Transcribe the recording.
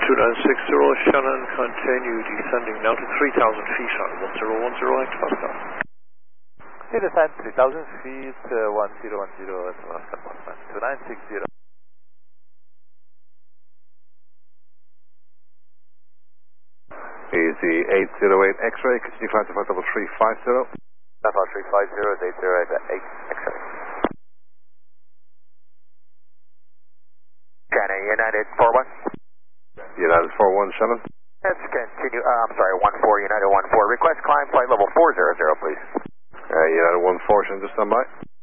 2960, Shannon, continue descending now to 3,000 feet on 1010 hectopascal. Descend 3,000 feet, 1010 hectopascal, 2960. Easy 808 X-ray, continue climb to 53350. 53350 is 808 X-ray. Shannon, United 41. United 41, Shannon. Let's continue, I'm sorry, 14, United 14. Request climb flight level 400, please. United 14, Shannon, just stand by.